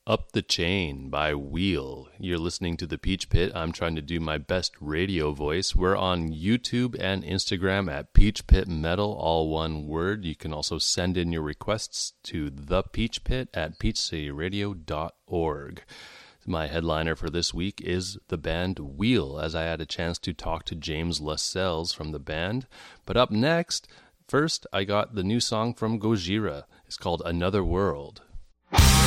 Up the Chain by Wheel. You're listening to The Peach Pit. I'm trying to do my best radio voice. We're on YouTube and Instagram at Peach Pit Metal, all one word. You can also send in your requests to thepeachpit@peachcityradio.org. My headliner for this week is the band Wheel, as I had a chance to talk to James Lascelles from the band. But up next, first I got the new song from Gojira. It's called Another World.